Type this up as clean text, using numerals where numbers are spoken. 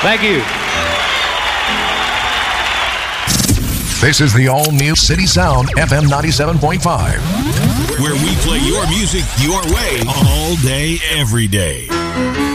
Thank you. This is the all-new City Sound FM 97.5. Where we play your music your way all day, every day.